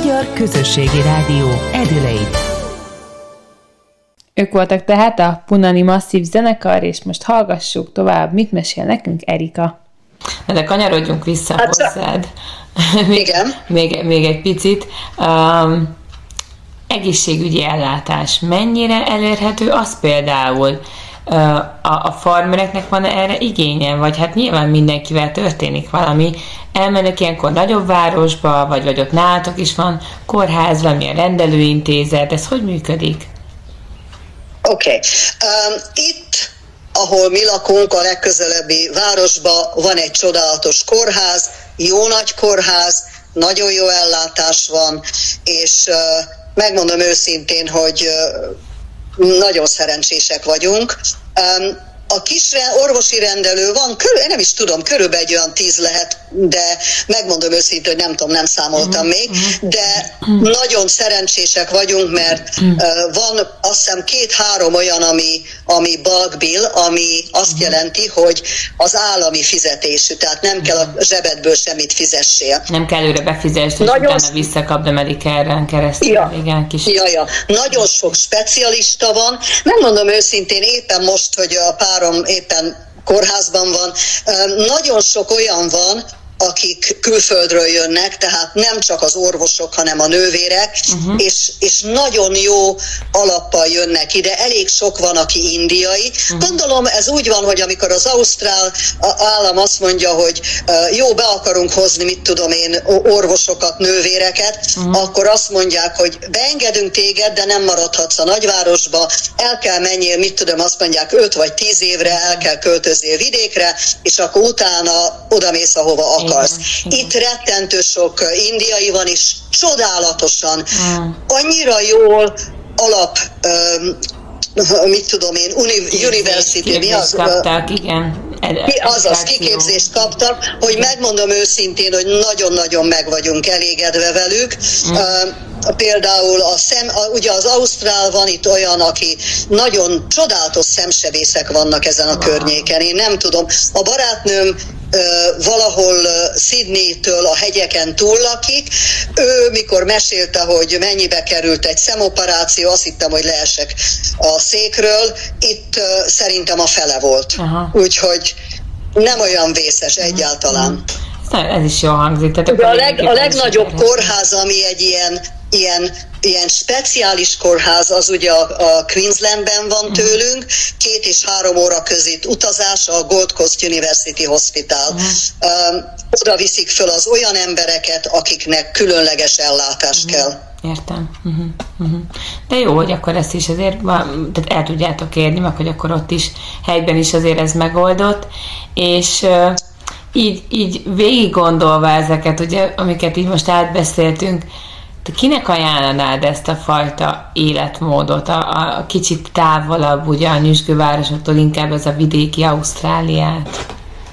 Magyar Közösségi Rádió, Adelaide. Ők voltak tehát a Punani Masszív zenekar, és most hallgassuk tovább, mit mesél nekünk Erika. De kanyarodjunk vissza hozzád. Igen. még egy picit. Egészségügyi ellátás mennyire elérhető? Az például a farmereknek van erre igénye? Vagy hát nyilván mindenkivel történik valami. Elmennek ilyenkor nagyobb városba, vagy ott nálatok is van kórház, valamilyen rendelőintézet. Ez hogy működik? Oké. Itt, ahol mi lakunk, a legközelebbi városban van egy csodálatos kórház, jó nagy kórház, nagyon jó ellátás van, és megmondom őszintén, hogy nagyon szerencsések vagyunk. A kis orvosi rendelő van, én nem is tudom, körülbelül egy olyan 10 lehet, de megmondom őszintén, hogy nem számoltam még, de nagyon szerencsések vagyunk, mert van azt hiszem 2-3 olyan, ami bulk bill, ami azt jelenti, hogy az állami fizetésű, tehát nem kell a zsebedből semmit fizessél. Nem kell előre befizesd, és utána visszakapd a Medicare-en keresztül. Ja. Igen, kis... Nagyon sok specialista van. Megmondom őszintén, éppen most, hogy a párom éppen kórházban van, nagyon sok olyan van, akik külföldről jönnek, tehát nem csak az orvosok, hanem a nővérek, és nagyon jó alappal jönnek ide. Elég sok van, aki indiai. Gondolom ez úgy van, hogy amikor az ausztrál állam azt mondja, hogy jó, be akarunk hozni, mit tudom én, orvosokat, nővéreket, akkor azt mondják, hogy beengedünk téged, de nem maradhatsz a nagyvárosba, el kell menjél, mit tudom, azt mondják 5 vagy 10 évre, el kell költözzél vidékre, és akkor utána odamész, ahova akarsz. Itt rettentő sok indiai van, és csodálatosan, annyira jól mit tudom én, university, mi az? Kapták, igen. Azaz, kiképzést kaptak, hogy megmondom őszintén, hogy nagyon-nagyon meg vagyunk elégedve velük. Például ugye az ausztrál van itt olyan, aki nagyon csodálatos szemsebészek vannak ezen a környéken. Én nem tudom, a barátnőm valahol Sydney-től a hegyeken túl lakik. Ő mikor mesélte, hogy mennyibe került egy szemoperáció, azt hittem, hogy leesek a székről. Itt szerintem a fele volt. Úgyhogy nem olyan vészes egyáltalán. Ez is jól hangzik. A legnagyobb kórház, ami egy ilyen speciális kórház, az ugye a Queenslandben van tőlünk, 2 és 3 óra között utazás, a Gold Coast University Hospital. Oda viszik föl az olyan embereket, akiknek különleges ellátás kell. Értem. De jó, hogy akkor ezt is azért tehát el tudjátok érni, meg hogy akkor ott is helyben is azért ez megoldott, és így végig gondolva ezeket, ugye, amiket így most átbeszéltünk, te kinek ajánlanád ezt a fajta életmódot, a kicsit távolabb, ugye a nyüzsgővárosoktól, inkább ez a vidéki Ausztráliát?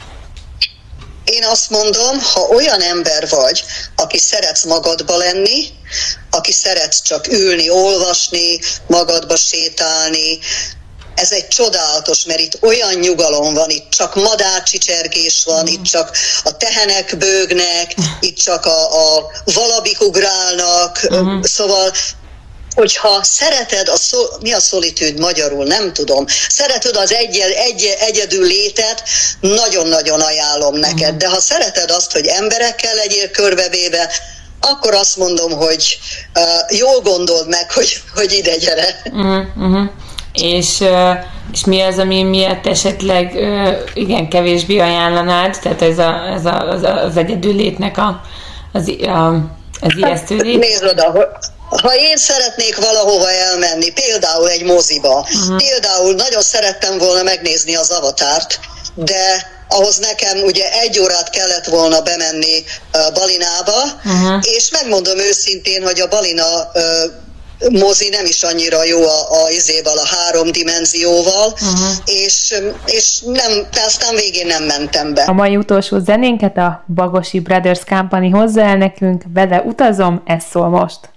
Én azt mondom, ha olyan ember vagy, aki szeretsz magadba lenni, aki szeretsz csak ülni, olvasni, magadba sétálni, ez egy csodálatos, mert itt olyan nyugalom van, itt csak madárcsicsergés van, itt csak a tehenek bőgnek, itt csak a valabik ugrálnak, szóval hogyha szereted mi a szolitűd magyarul, nem tudom, szereted az egyedül létet, nagyon-nagyon ajánlom neked, de ha szereted azt, hogy emberekkel legyél körbevéve, akkor azt mondom, hogy jól gondold meg, hogy ide gyere. És mi az, ami miatt esetleg igen, kevésbé ajánlanád? Tehát ez az egyedül létnek az ijesztő lét? Nézd oda, ha én szeretnék valahova elmenni, például egy moziba, például nagyon szerettem volna megnézni az Avatárt, de ahhoz nekem ugye 1 órát kellett volna bemenni Balinába, és megmondom őszintén, hogy a Balina mozi nem is annyira jó a 3 dimenzióval, és nem, aztán végén nem mentem be. A mai utolsó zenénket a Bagosi Brothers Company hozza el nekünk, vele utazom, ez szól most.